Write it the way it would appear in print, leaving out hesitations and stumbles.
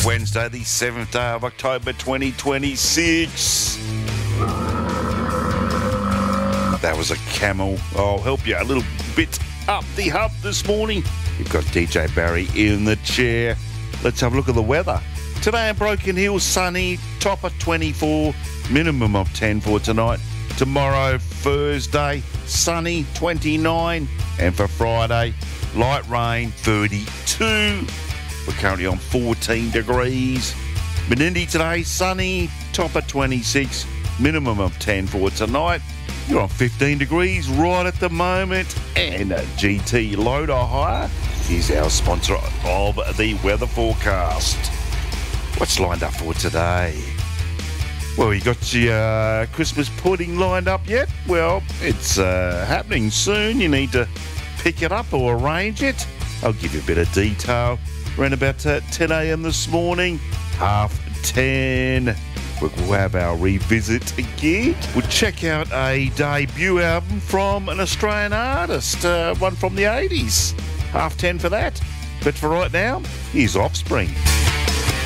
Wednesday, the 7th day of October 2026. That was a camel. I'll help you a little bit up the hump this morning. You've got DJ Barry in the chair. Let's have a look at the weather. Today in Broken Hill, sunny, top of 24, minimum of 10 for tonight. Tomorrow, Thursday, sunny, 29. And for Friday, light rain, 32. We're currently on 14 degrees. Menindee today, sunny, top of 26, minimum of 10 for tonight. You're on 15 degrees right at the moment. And GT Loader Hire is our sponsor of the weather forecast. What's lined up for today? Well, you got your Christmas pudding lined up yet? Well, it's happening soon. You need to pick it up or arrange it. I'll give you a bit of detail. Around about 10 a.m. this morning, 10:30. We'll have our revisit gig. We'll check out a debut album from an Australian artist, one from the 80s. 10:30 for that. But for right now, here's Offspring.